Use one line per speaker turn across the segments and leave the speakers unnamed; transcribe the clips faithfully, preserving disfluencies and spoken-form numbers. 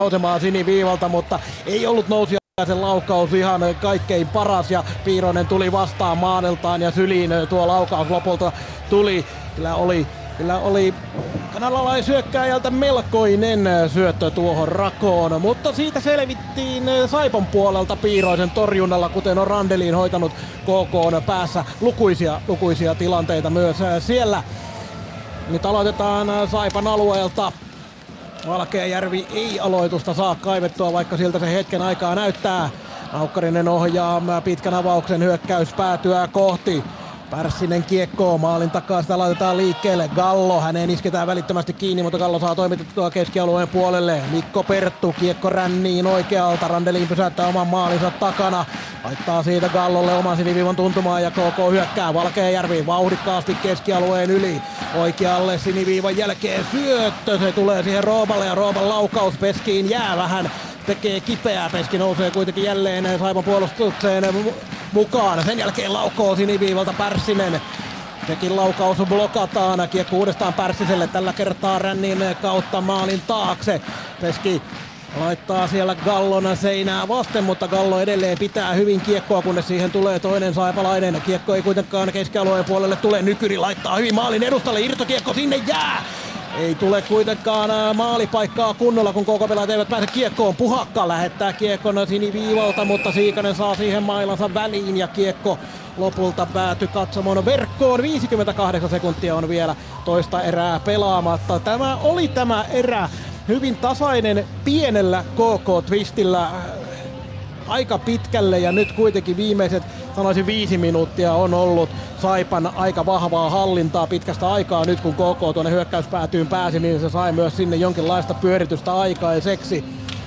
nousemaan siniviivalta, mutta ei ollut Nousiaisen laukaus ihan kaikkein paras ja Piironen tuli vastaan maaneltaan ja syliin tuo laukaus lopulta tuli. Kyllä oli, kyllä oli kanadalaisyökkääjältä melkoinen syöttö tuohon rakoon, mutta siitä selvittiin Saipan puolelta Piiroisen torjunnalla, kuten on Randelin hoitanut K K:n päässä lukuisia, lukuisia tilanteita myös siellä. Nyt aloitetaan Saipan alueelta. Valkeajärvi ei aloitusta saa kaivettua, vaikka siltä se hetken aikaa näyttää. Naukkarinen ohjaa pitkän avauksen hyökkäys päätyä kohti. Pärssinen kiekko, maalin takaa sitä laitetaan liikkeelle. Gallo, häneen isketään välittömästi kiinni, mutta Gallo saa toimitettua keskialueen puolelle. Mikko Perttu, kiekko ränniin oikealta. Randelin pysäyttää oman maalinsa takana. Laittaa siitä Gallolle oman siniviivan tuntumaan ja K K hyökkää. Valkeajärvi vauhdikkaasti keskialueen yli. Oikealle siniviivan jälkeen syöttö. Se tulee siihen Rooballe ja Rooban laukaus Peskiin jää vähän. Tekee kipeää, Peski nousee kuitenkin jälleen Saipan puolustukseen mukaan. Sen jälkeen laukoo siniviivalta Pärssinen. Sekin laukaus blokataan. Kiekko uudestaan Pärssiselle. Tällä kertaa rännin kautta maalin taakse. Peski laittaa siellä Gallon seinää vasten, mutta Gallo edelleen pitää hyvin kiekkoa, kunnes siihen tulee toinen saipalainen. Kiekko ei kuitenkaan keskialueen puolelle tule. Nykyri laittaa hyvin maalin edustalle. Irtokiekko sinne jää. Ei tule kuitenkaan maalipaikkaa kunnolla, kun K K-pelaajat eivät pääse kiekkoon. Puhakka lähettää kiekon siniviivalta, mutta Siikanen saa siihen mailansa väliin ja kiekko lopulta päätyi katsomon verkkoon. viisikymmentäkahdeksan sekuntia on vielä toista erää pelaamatta. Tämä oli tämä erä hyvin tasainen pienellä K K-twistillä aika pitkälle ja nyt kuitenkin viimeiset sanoisin viisi minuuttia on ollut Saipan aika vahvaa hallintaa pitkästä aikaa. Nyt kun K K tuonne hyökkäyspäätyyn pääsi, niin se sai myös sinne jonkinlaista pyöritystä aikaiseksi.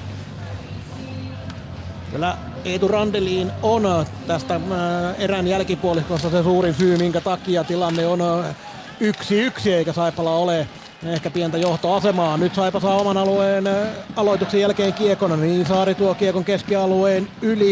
Kyllä Eetu Randelin on tästä erän jälkipuoliskossa se suurin syy, minkä takia tilanne on yksi yksi, eikä Saipalla ole ehkä pientä johtoasemaa. Nyt Saipa saa oman alueen aloituksen jälkeen kiekon, niin Saari tuo kiekon keskialueen yli.